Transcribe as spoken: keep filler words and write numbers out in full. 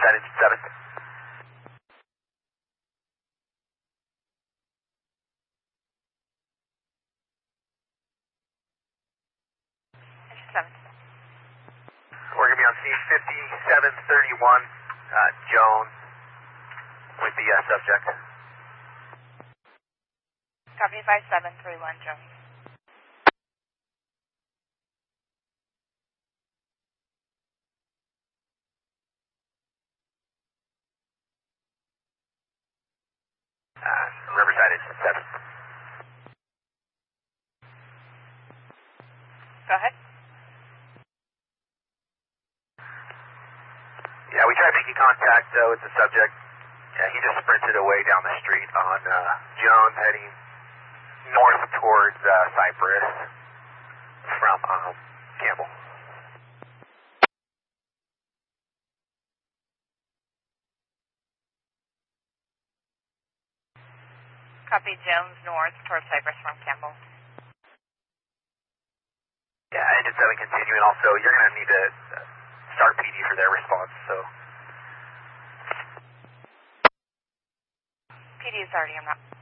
ahead, engine seven. Engine seven. We're going to be on scene fifty-seven thirty-one, uh, Joan, with the uh, subject. Copy five seven three one, Joan. Uh, Riverside, engine seven. Go ahead. Yeah, we tried making contact uh, with the subject. Yeah, he just sprinted away down the street on uh, Jones, heading north towards uh, Cypress from um, Campbell. Copy Jones north towards Cypress from Campbell. Yeah, engine seven continuing. Also, you're going to need to start P D for their response, so. P D is already en route.